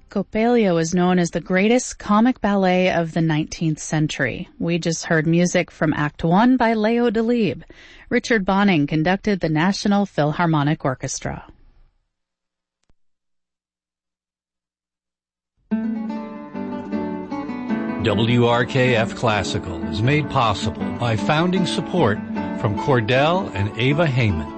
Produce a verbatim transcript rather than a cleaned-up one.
Coppelia is known as the greatest comic ballet of the nineteenth century. We just heard music from Act One by Leo Delibes. Richard Bonning conducted the National Philharmonic Orchestra. W R K F Classical is made possible by founding support from Cordell and Ava Heyman.